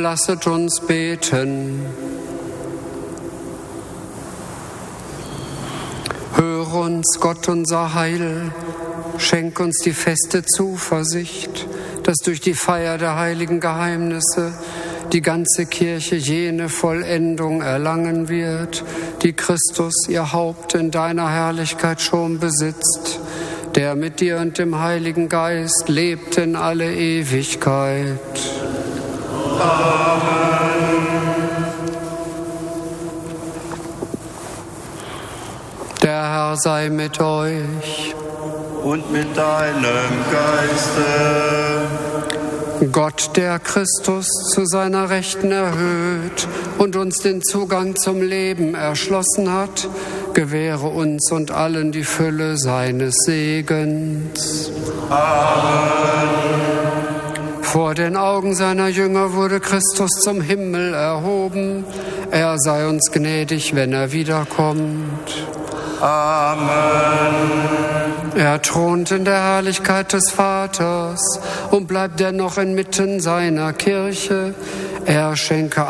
Lasset uns beten. Höre uns, Gott, unser Heil. Schenk uns die feste Zuversicht, dass durch die Feier der heiligen Geheimnisse die ganze Kirche jene Vollendung erlangen wird, die Christus, ihr Haupt, in deiner Herrlichkeit schon besitzt, der mit dir und dem Heiligen Geist lebt in alle Ewigkeit. Amen. Der Herr sei mit euch. Und mit deinem Geiste. Gott, der Christus zu seiner Rechten erhöht und uns den Zugang zum Leben erschlossen hat, gewähre uns und allen die Fülle seines Segens. Amen. Vor den Augen seiner Jünger wurde Christus zum Himmel erhoben. Er sei uns gnädig, wenn er wiederkommt. Amen. Er thront in der Herrlichkeit des Vaters und bleibt dennoch inmitten seiner Kirche. Er schenke